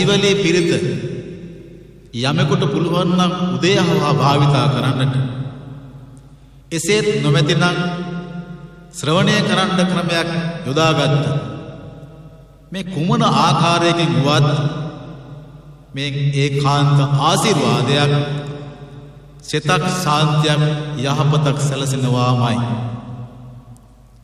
ඉවලේ පිරිත යමෙකුට පුළුවන් නම් උදේහවා භාවිතා කරන්නට. එසේත් නොමැතිනම් ශ්‍රවණය කරන්න ක්‍රමයක් යොදාගත්ත. මේ කුමන ආකාරයකින් වුවත් මේ ඒකාන්ත ආශිර්වාදයක් සිතක් සාන්තියක් යහපතක් සැලසෙනවාමයි.